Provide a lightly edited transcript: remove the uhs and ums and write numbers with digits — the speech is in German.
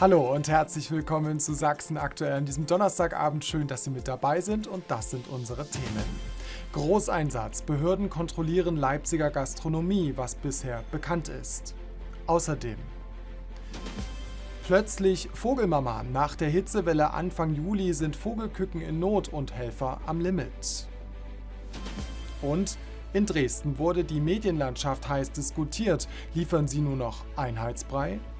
Hallo und herzlich willkommen zu Sachsen aktuell an diesem Donnerstagabend. Schön, dass Sie mit dabei sind und das sind unsere Themen. Großeinsatz. Behörden kontrollieren Leipziger Gastronomie, was bisher bekannt ist. Außerdem plötzlich Vogelmama. Nach der Hitzewelle Anfang Juli sind Vogelküken in Not und Helfer am Limit. Und in Dresden wurde die Medienlandschaft heiß diskutiert. Liefern sie nur noch Einheitsbrei?